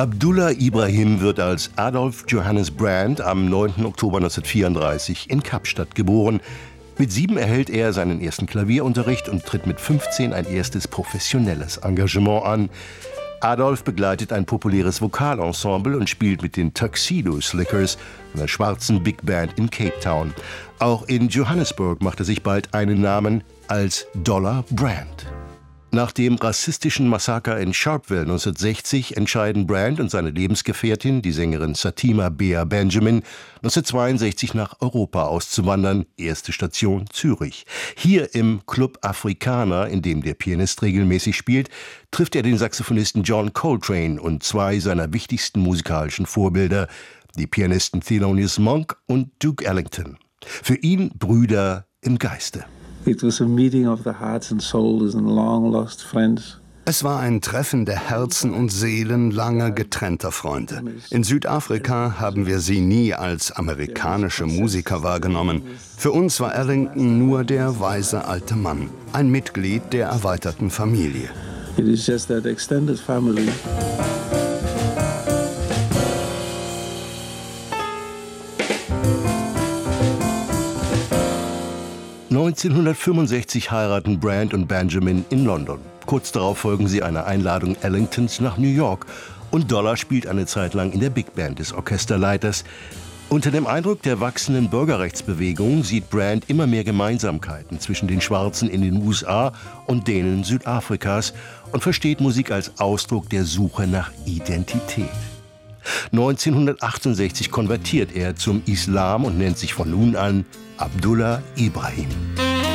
Abdullah Ibrahim wird als Adolf Johannes Brand am 9. Oktober 1934 in Kapstadt geboren. Mit 7 erhält er seinen ersten Klavierunterricht und tritt mit 15 ein erstes professionelles Engagement an. Adolf begleitet ein populäres Vokalensemble und spielt mit den Tuxedo Slickers, einer schwarzen Big Band in Cape Town. Auch in Johannesburg macht er sich bald einen Namen als Dollar Brand. Nach dem rassistischen Massaker in Sharpeville 1960 entscheiden Brand und seine Lebensgefährtin, die Sängerin Satima Bea Benjamin, 1962 nach Europa auszuwandern. Erste Station Zürich. Hier im Club Afrikaner, in dem der Pianist regelmäßig spielt, trifft er den Saxophonisten John Coltrane und 2 seiner wichtigsten musikalischen Vorbilder, die Pianisten Thelonious Monk und Duke Ellington. Für ihn Brüder im Geiste. Es war ein Treffen der Herzen und Seelen langer getrennter Freunde. In Südafrika haben wir sie nie als amerikanische Musiker wahrgenommen. Für uns war Ellington nur der weise alte Mann, ein Mitglied der erweiterten Familie. It is just that extended family. 1965 heiraten Brand und Benjamin in London. Kurz darauf folgen sie einer Einladung Ellingtons nach New York. Und Dollar spielt eine Zeit lang in der Big Band des Orchesterleiters. Unter dem Eindruck der wachsenden Bürgerrechtsbewegung sieht Brand immer mehr Gemeinsamkeiten zwischen den Schwarzen in den USA und denen Südafrikas und versteht Musik als Ausdruck der Suche nach Identität. 1968 konvertiert er zum Islam und nennt sich von nun an Abdullah Ibrahim.